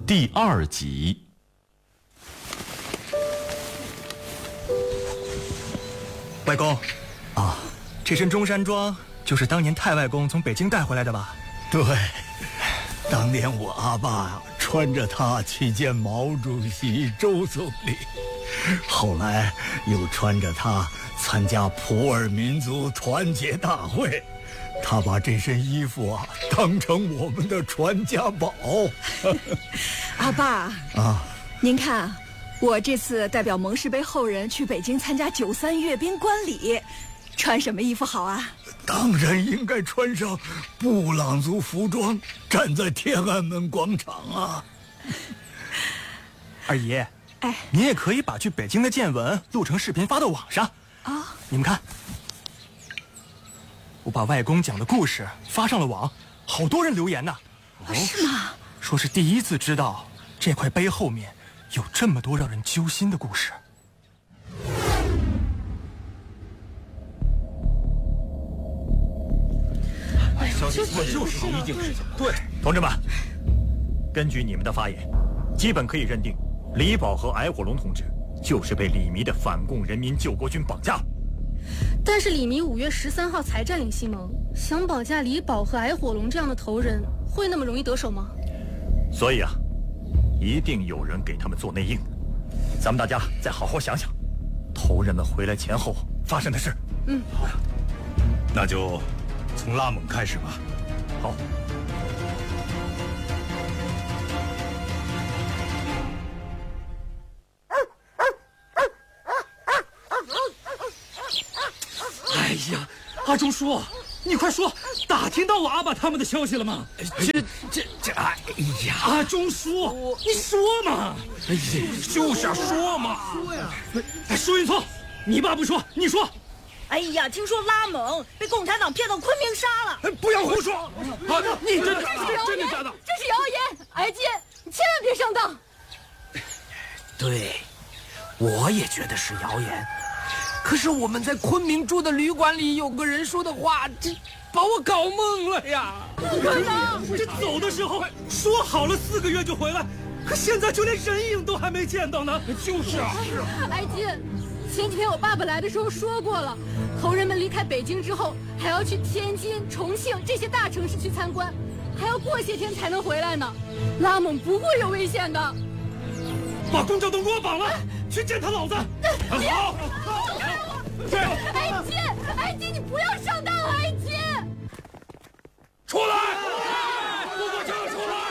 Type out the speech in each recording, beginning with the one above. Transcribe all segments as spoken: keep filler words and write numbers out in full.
第二集。 外公，啊，这身中山装就是当年太外公从北京带回来的吧？ 对，当年我阿爸穿着它去见毛主席、周总理，后来又穿着它参加普洱民族团结大会。他把这身衣服啊当成我们的传家宝。 阿爸啊， 您看，我这次代表蒙氏杯后人去北京参加九三阅兵观礼，穿什么衣服好啊？ 当然应该穿上布朗族服装，站在天安门广场啊。 二姨， 哎， 你也可以把去北京的见闻录成视频发到网上啊。 你们看，我把外公讲的故事发上了网，好多人留言呢。 啊，是吗？ 说是第一次知道这块碑后面有这么多让人揪心的故事。 我就是一定是对， 同志们，根据你们的发言，基本可以认定李宝和矮火龙同志就是被李弥的反共人民救国军绑架。 但是李弥五月十三号才占领西蒙，想绑架李宝和矮火龙这样的头人，会那么容易得手吗？ 所以啊，一定有人给他们做内应。咱们大家再好好想想，头人们回来前后发生的事。 嗯， 好， 那就从拉蒙开始吧。 好。 哎呀，阿忠叔，你快说，打听到我阿爸他们的消息了吗？ 这这这，哎呀， 阿忠叔，你说嘛！ 哎呀，就是啊，说嘛， 说呀！哎，说一错，你爸不说，你说。 哎呀，听说拉蒙被共产党骗到昆明杀了！ 哎，不要胡说！啊， 你真的真的假的？这是谣言，矮金，你千万别上当。 对，我也觉得是谣言。可是我们在昆明住的旅馆里有个人说的话，这把我搞懵了呀！ 不可能！这走的时候说好了四个月就回来，可现在就连人影都还没见到呢。 就是啊，是啊。 矮金，前几天我爸爸来的时候说过了，头人们离开北京之后，还要去天津、重庆这些大城市去参观，还要过些天才能回来呢。拉蒙不会有危险的。 把龚兆东给我绑了，去见他老子！ 好。矮金，矮金，你不要上当了，矮金！ 出来！龚国强出来！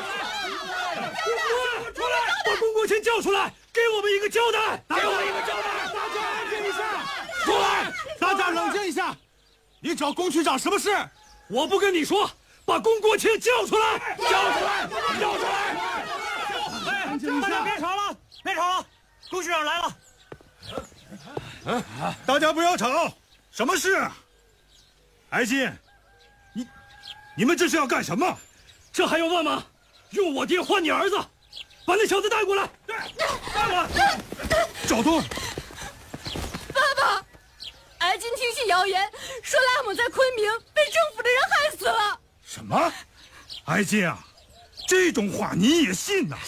出来！把龚国强叫出来，给我们一个交代！ 给我一个交代！大家安静一下！出来！大家冷静一下！你找龚区长什么事？ 我不跟你说，把龚国强叫出来！ 叫出来！叫出来！ 哎，大家别吵了，别吵了，龚区长来了。 嗯，大家不要吵，什么事？矮金，你你们这是要干什么？ 这还用问吗？用我爹换你儿子，把那小子带过来。对，带过来。 赵东， 爸爸，矮金听信谣言，说拉蒙在昆明被政府的人害死了。 什么？矮金啊，这种话你也信呐？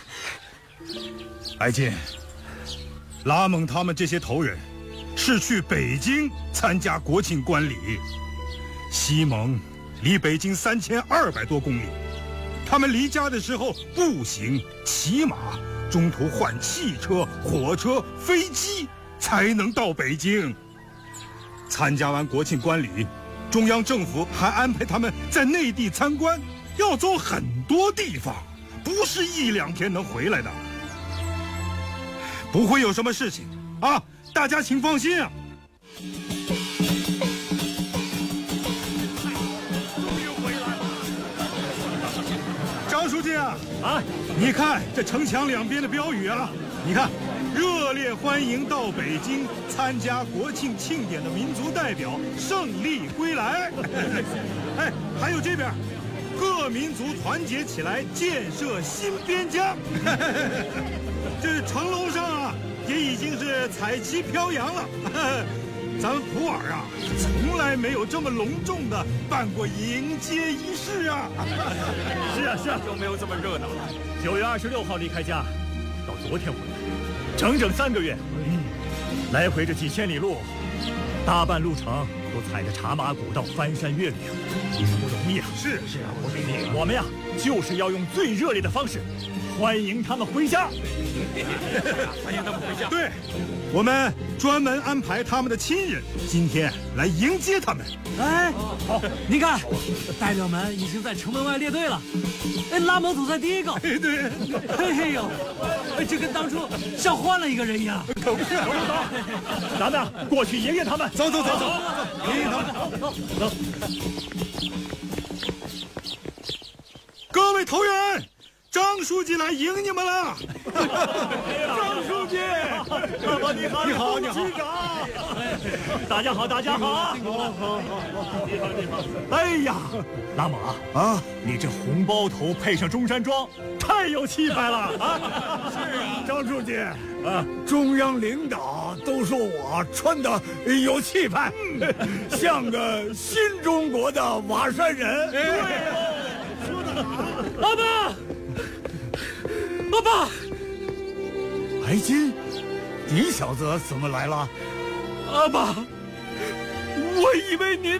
矮金。拉蒙他们这些头人是去北京参加国庆观礼，西蒙离北京三千二百多公里，他们离家的时候步行、骑马，中途换汽车、火车、飞机才能到北京。参加完国庆观礼，中央政府还安排他们在内地参观，要走很多地方，不是一两天能回来的。不会有什么事情啊，大家请放心啊。张书记啊，啊，你看这城墙两边的标语啊，你看，热烈欢迎到北京参加国庆庆典的民族代表胜利归来。哎，还有这边，各民族团结起来建设新边疆。这城楼上啊，也已经是彩旗飘扬了。 咱们普洱啊，从来没有这么隆重的办过迎接仪式啊！ 是啊是啊，就没有这么热闹了。九月二十六号离开家，到昨天回来，整整三个月。嗯，来回这几千里路，大半路程都踩着茶马古道翻山越岭，不容易啊！ 是是啊，我给你， 我们呀，就是要用最热烈的方式欢迎他们回家。 欢迎他们回家。对，我们专门安排他们的亲人今天来迎接他们。 哎，好，您看，代表们已经在城门外列队了。哎，拉蒙走在第一个。 对对， 嘿嘿呦，哎，这跟当初像换了一个人一样。 可不是，走走走， 咱们啊，过去迎接他们。 走走走走，迎迎他们。 走走。 各位投员。张书记来迎你们了！ 张书记，爸爸你好， 你好，你好， 局长，大家好，大家好，好，好，好，你好，你好。哎呀，拉蒙啊， 啊， 你这红包头配上中山装，太有气派了啊！ 是啊，张书记，啊，中央领导都说我穿的有气派，像个新中国的瓦山人。 对哦，说得好， 阿爸。爸爸， 白金，你小子怎么来了？ 阿爸，我以为您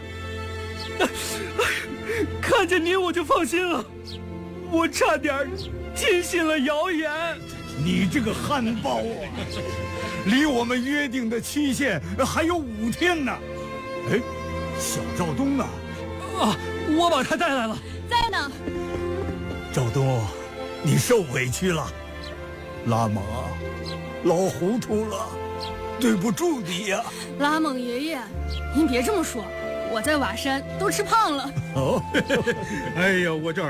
看见您我就放心了，我差点听信了谣言。 你这个汉堡啊，离我们约定的期限还有五天呢。哎，小赵东呢？ 啊，我把他带来了， 在呢。 赵东。你受委屈了，拉蒙啊，老糊涂了，对不住你呀、啊。 拉蒙爷爷，您别这么说，我在瓦山都吃胖了。 哦，哎呀，我这儿。